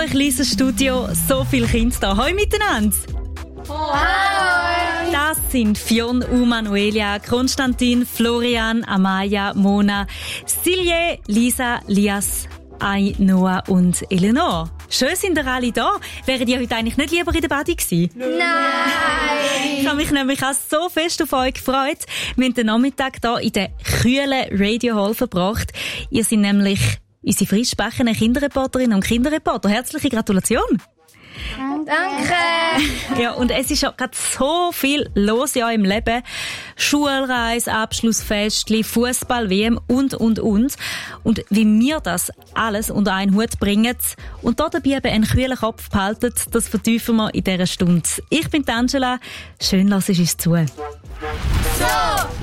ein kleines Studio, so viele Kinder da. Hallo miteinander! Hi! Das sind Fionn, Manuelia, Konstantin, Florian, Amaya, Mona, Silje, Lisa, Lias, Noah und Eleanor. Schön sind ihr alle da. Wären ihr heute eigentlich nicht lieber in der Badi gewesen? Nein! Ich habe mich nämlich auch so fest auf euch gefreut. Wir haben den Nachmittag hier in der kühlen Radio Hall verbracht. Ihr seid nämlich unsere frisch gebakenen Kinderreporterinnen und Kinderreporter. Herzliche Gratulation! Danke! Ja, und es ist ja gerade so viel los ja im Leben. Schulreise, Abschlussfestli, Fußball, WM und. Und wie wir das alles unter einen Hut bringen und da dabei eben einen kühlen Kopf behalten, das vertiefen wir in dieser Stunde. Ich bin Angela. Schön, lass es uns zu. So!